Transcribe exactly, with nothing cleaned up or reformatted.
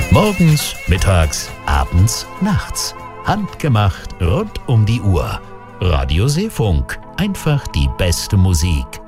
Morgens, mittags, abends, nachts. Handgemacht rund um die Uhr. Radio Seefunk. Einfach die beste Musik.